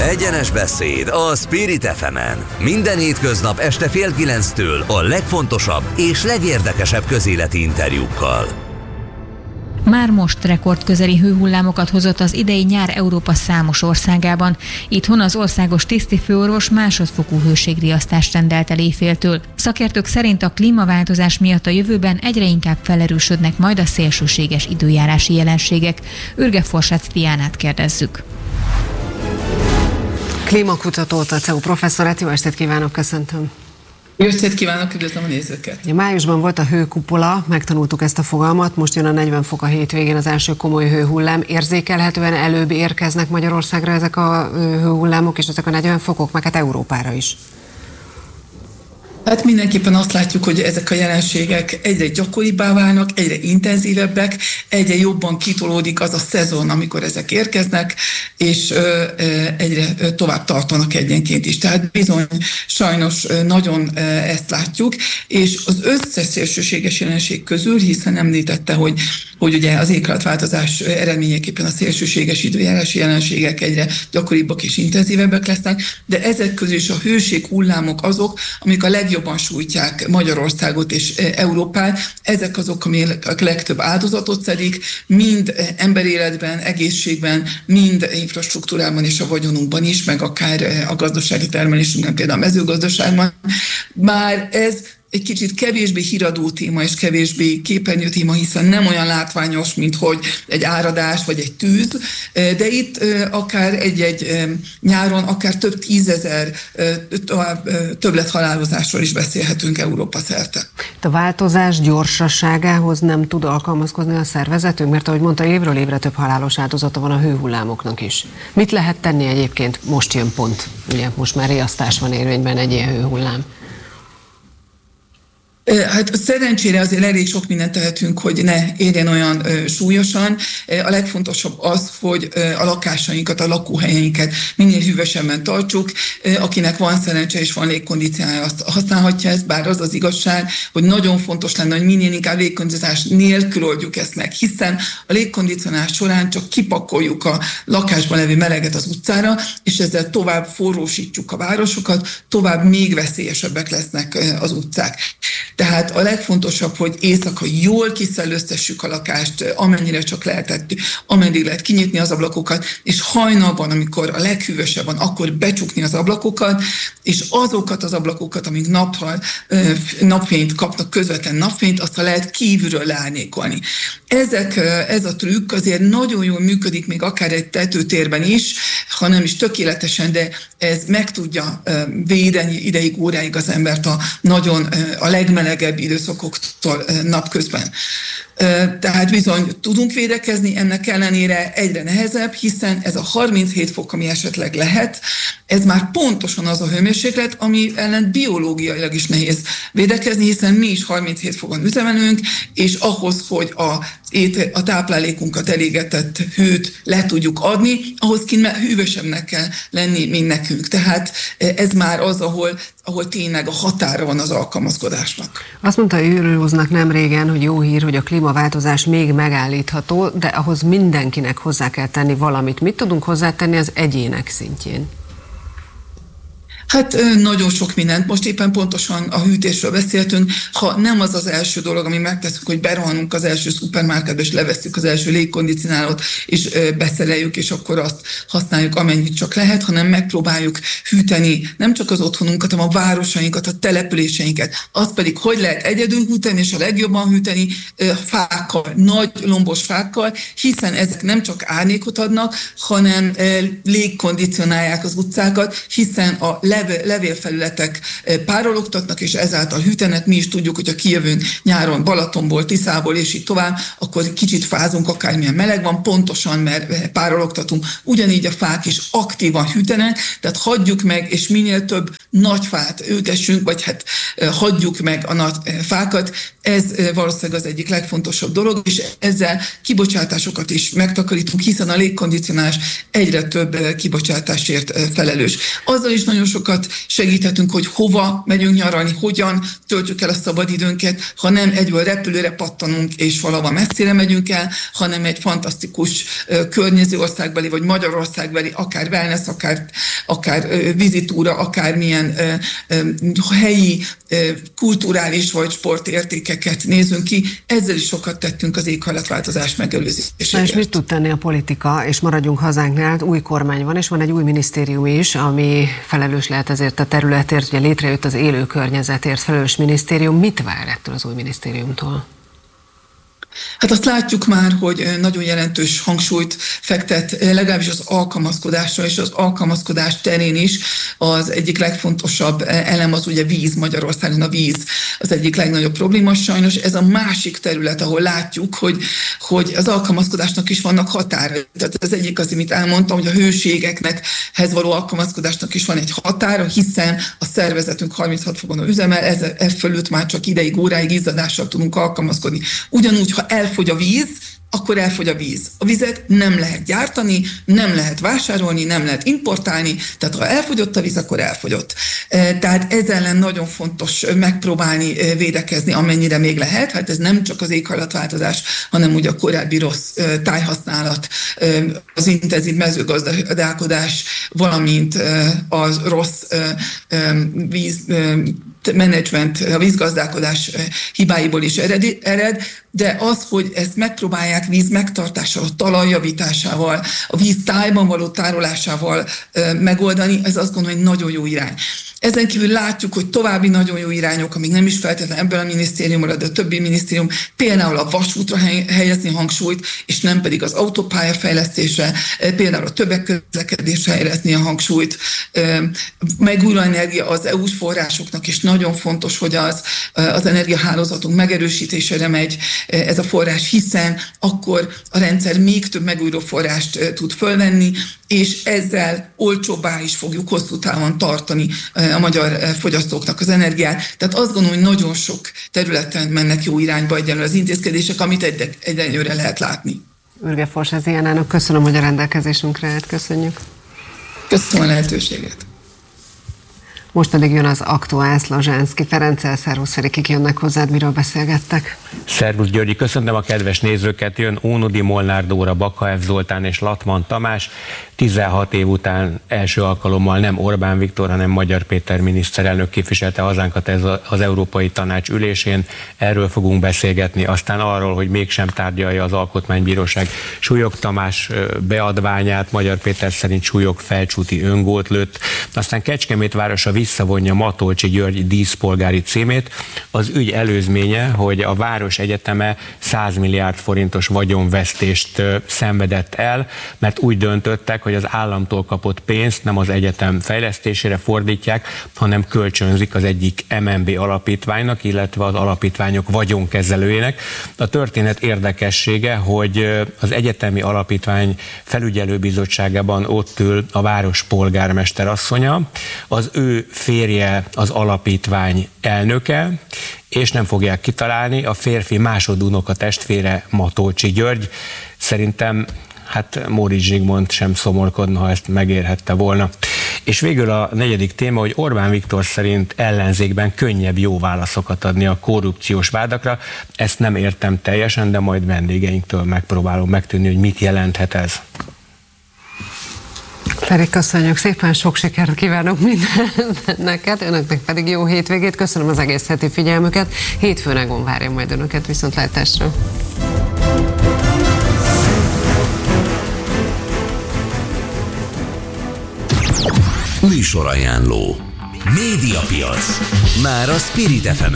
Egyenes beszéd a Spirit FM-en. Minden hétköznap este 8:30 a legfontosabb és legérdekesebb közéleti interjúkkal. Már most rekordközeli hőhullámokat hozott az idei nyár Európa számos országában. Itthon az országos tisztifőorvos másodfokú hőségriasztást rendelt el éjféltől. Szakértők szerint a klímaváltozás miatt a jövőben egyre inkább felerősödnek majd a szélsőséges időjárási jelenségek. Ürge Forsác Diánát kérdezzük. Klímakutatót, a CEU professzorát, jó estét kívánok, köszöntöm. Jó estét kívánok, üdvözlöm a nézőket! Májusban volt a hőkupola, megtanultuk ezt a fogalmat, most jön a 40 fok a hétvégén az első komoly hőhullám. Érzékelhetően előbb érkeznek Magyarországra ezek a hőhullámok, és ezek a 40 fokok, meg hát Európára is. Hát mindenképpen azt látjuk, hogy ezek a jelenségek egyre gyakoribbá válnak, egyre intenzívebbek, egyre jobban kitolódik az a szezon, amikor ezek érkeznek, és egyre tovább tartanak egyenként is. Tehát bizony sajnos nagyon ezt látjuk, és az összes szélsőséges jelenség közül, hiszen említette, hogy ugye az éghajlatváltozás eredményeképpen a szélsőséges időjárási jelenségek egyre gyakoribbak és intenzívebbek lesznek, de ezek közül is a hőséghullámok azok, amik a legjobban sújtják Magyarországot és Európát. Ezek azok, amik a legtöbb áldozatot szedik, mind emberéletben, egészségben, mind infrastruktúrában és a vagyonunkban is, meg akár a gazdasági termelésünkben, például a mezőgazdaságban. Már ez egy kicsit kevésbé híradó téma és kevésbé képernyő téma, hiszen nem olyan látványos, mint hogy egy áradás vagy egy tűz, de itt akár egy nyáron akár több tízezer többlethalálozásról is beszélhetünk Európa szerte. A változás gyorsaságához nem tud alkalmazkodni a szervezetünk, mert ahogy mondta, évről évre több halálos áldozata van a hőhullámoknak is. Mit lehet tenni egyébként? Most jön pont. Ugye most már riasztás van érvényben egy ilyen hőhullám. Hát szerencsére azért elég sok mindent tehetünk, hogy ne érjen olyan súlyosan. A legfontosabb az, hogy a lakásainkat, a lakóhelyeinket minél hűvösebben tartsuk. Akinek van szerencse és van légkondicionálja, azt használhatja ezt, bár az az igazság, hogy nagyon fontos lenne, hogy minél inkább légkondicionálás nélkül oldjuk ezt meg, hiszen a légkondicionálás során csak kipakoljuk a lakásban levő meleget az utcára, és ezzel tovább forrósítjuk a városokat, tovább még veszélyesebbek lesznek az utcák. Tehát a legfontosabb, hogy éjszaka jól kiszellőztessük a lakást, amennyire csak lehetett, ameddig lehet kinyitni az ablakokat, és hajnalban, amikor a leghűvösebb van, akkor becsukni az ablakokat, és azokat az ablakokat, amik napfényt kapnak, közvetlen napfényt, azt lehet kívülről leárnyékolni. Ez a trükk azért nagyon jól működik, még akár egy tetőtérben is, ha nem is tökéletesen, de ez meg tudja védeni ideig, óráig az embert a legmelegebb időszakoktól napközben. Tehát bizony tudunk védekezni, ennek ellenére egyre nehezebb, hiszen ez a 37 fok, ami esetleg lehet, ez már pontosan az a hőmérséklet, ami ellen biológiailag is nehéz védekezni, hiszen mi is 37 fokon üzemelünk, és ahhoz, hogy a táplálékunkat elégetett hőt le tudjuk adni, ahhoz hűvösebbnek kell lenni, mint nekünk. Tehát ez már az, ahol tényleg a határa van az alkalmazkodásnak. Azt mondta Őrőznak nem régen, hogy jó hír, hogy a klímaváltozás még megállítható, de ahhoz mindenkinek hozzá kell tenni valamit. Mit tudunk hozzátenni az egyének szintjén? Hát nagyon sok mindent. Most éppen pontosan a hűtésről beszéltünk. Ha nem az az első dolog, ami megteszünk, hogy berohanunk az első szupermarketbe, és levesszük az első légkondicionálót, és beszereljük, és akkor azt használjuk, amennyit csak lehet, hanem megpróbáljuk hűteni nem csak az otthonunkat, hanem a városainkat, a településeinket. Azt pedig, hogy lehet egyedül hűteni, és a legjobban hűteni fákkal, nagy lombos fákkal, hiszen ezek nem csak árnyékot adnak, hanem légkondicionálják az utcákat, hiszen a levélfelületek párologtatnak, és ezáltal hűtenek. Mi is tudjuk, hogyha kijövünk nyáron Balatonból, Tiszából, és így tovább, akkor kicsit fázunk, akármilyen meleg van, pontosan, mert párologtatunk. Ugyanígy a fák is aktívan hűtenek, tehát hagyjuk meg, és minél több nagy fát ültessünk, vagy hát hagyjuk meg a nagy fákat. Ez valószínűleg az egyik legfontosabb dolog, és ezzel kibocsátásokat is megtakarítunk, hiszen a légkondicionálás egyre több kibocsátásért felelős. Azzal is nagyon sokat sokat segíthetünk, hogy hova megyünk nyaralni, hogyan töltjük el a szabadidőnket, ha nem egyből repülőre pattanunk és valahol messzire megyünk el, hanem egy fantasztikus környező országbeli vagy Magyarországbeli, akár wellness, akár vizitúra, akármilyen helyi kulturális vagy sportértékeket nézünk ki. Ezzel is sokat tettünk az éghajlatváltozás megelőzésére. És mit tud tenni a politika, és maradjunk hazánknál, új kormány van, és van egy új minisztérium is, ami felelős lehet ezért a területért, ugye létrejött az élő környezetért felelős minisztérium. Mit vár ettől az új minisztériumtól? Hát azt látjuk már, hogy nagyon jelentős hangsúlyt fektet legalábbis az alkalmazkodásra, és az alkalmazkodás terén is az egyik legfontosabb elem az ugye víz. Magyarországon a víz az egyik legnagyobb probléma. Sajnos ez a másik terület, ahol látjuk, hogy az alkalmazkodásnak is vannak határai. Tehát az egyik az, amit elmondtam, hogy a hőségekhez való alkalmazkodásnak is van egy határa, hiszen a szervezetünk 36 fokon üzemel, ez fölött már csak ideig, óráig izzadással tudunk alkalmazkodni. Ugyanúgy, ha elfogy a víz, akkor elfogy a víz. A vizet nem lehet gyártani, nem lehet vásárolni, nem lehet importálni, tehát ha elfogyott a víz, akkor elfogyott. Tehát ez ellen nagyon fontos megpróbálni védekezni, amennyire még lehet. Hát ez nem csak az éghajlatváltozás, hanem ugye a korábbi rossz tájhasználat, az intenzív mezőgazdálkodás, valamint az rossz víz menedzsment, a vízgazdálkodás hibáiból is ered, de az, hogy ezt megpróbálják víz megtartással, a talaj javításával, a víz tájban való tárolásával megoldani, ez azt gondolom, hogy nagyon jó irány. Ezen kívül látjuk, hogy további nagyon jó irányok, amik nem is feltétlenül ebből a minisztériumról, de a többi minisztérium, például a vasútra helyezni hangsúlyt, és nem pedig az autópálya fejlesztése, például a tömegközlekedésre helyezni a hangsúlyt. Megújuló energia az EU-s forrásoknak, és nagyon fontos, hogy az energiahálózatunk megerősítésére megy ez a forrás, hiszen akkor a rendszer még több megújuló forrást tud fölvenni, és ezzel olcsóbbá is fogjuk hosszú távon tartani a magyar fogyasztóknak az energiát. Tehát azt gondolom, hogy nagyon sok területen mennek jó irányba egyenlő az intézkedések, amit egyelőre lehet látni. Ürge Forsezi-Jánának köszönöm, hogy a rendelkezésünkre állt. Köszönjük. Köszönöm a lehetőséget. Most pedig jön az aktuál Szlazsánszky Ferenccel. Szervusz Feri, kik jönnek hozzád, miről beszélgettek? Szervusz Györgyi, köszöntöm a kedves nézőket, jön Ónodi Molnár Dóra, Bakhaev Zoltán és Latman Tamás. 16 év után első alkalommal nem Orbán Viktor, hanem Magyar Péter miniszterelnök képviselte hazánkat az Európai Tanács ülésén. Erről fogunk beszélgetni, aztán arról, hogy mégsem tárgyalja az Alkotmánybíróság Súlyog Tamás beadványát, Magyar Péter szerint Súlyog felcsúti öngólt lőtt, aztán Kecskemét városa visszavonja Matolcsy György díszpolgári címét. Az ügy előzménye, hogy a város egyeteme 100 milliárd forintos vagyonvesztést szenvedett el, mert úgy döntöttek, hogy az államtól kapott pénzt nem az egyetem fejlesztésére fordítják, hanem kölcsönzik az egyik MNB alapítványnak, illetve az alapítványok vagyonkezelőjének. A történet érdekessége, hogy az egyetemi alapítvány felügyelőbizottságában ott ül a város polgármester asszonya, az ő férje az alapítvány elnöke, és nem fogják kitalálni, a férfi másodunoka testvére Matolcsy György. Szerintem Móricz Zsigmond sem szomorkodna, ha ezt megérhette volna. És végül a negyedik téma, hogy Orbán Viktor szerint ellenzékben könnyebb jó válaszokat adni a korrupciós vádakra. Ezt nem értem teljesen, de majd vendégeinktől megpróbálom megtudni, hogy mit jelenthet ez. Feri, köszönjük szépen, sok sikert kívánok mindenhez neked, önöknek pedig jó hétvégét, köszönöm az egész heti figyelmüket, hétfőn Egon várja majd önöket viszontlátásra. Műsorajánló. Médiapiac. Már a Spirit FM-en.